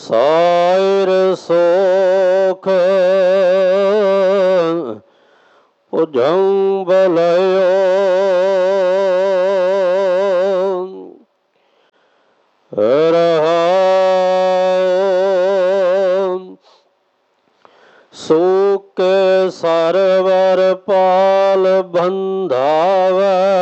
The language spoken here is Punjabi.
ਸਾਇਰ ਸੋਖ ਭੁਜੰ ਬਲਯੋ ਰਹਾਉ। ਸੂਕੇ ਸਰਵਰ ਪਾਲ ਬੰਧਾਵੈ